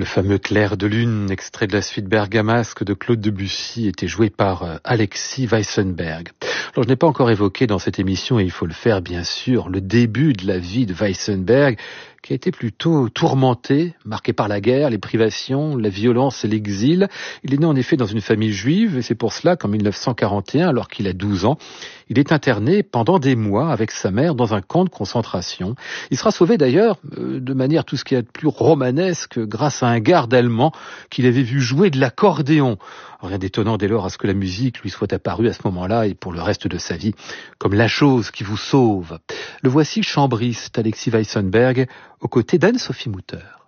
Le fameux Clair de lune, extrait de la suite bergamasque de Claude Debussy, était joué par Alexis Weissenberg. Alors je n'ai pas encore évoqué dans cette émission, et il faut le faire bien sûr, le début de la vie de Weissenberg, qui a été plutôt tourmenté, marqué par la guerre, les privations, la violence et l'exil. Il est né en effet dans une famille juive, et c'est pour cela qu'en 1941, alors qu'il a 12 ans, il est interné pendant des mois avec sa mère dans un camp de concentration. Il sera sauvé d'ailleurs, de manière tout ce qui est de plus romanesque, grâce à un garde allemand qu'il avait vu jouer de l'accordéon. Rien d'étonnant dès lors à ce que la musique lui soit apparue à ce moment-là et pour le reste de sa vie comme la chose qui vous sauve. Le voici chambriste Alexis Weissenberg aux côtés d'Anne-Sophie Mutter.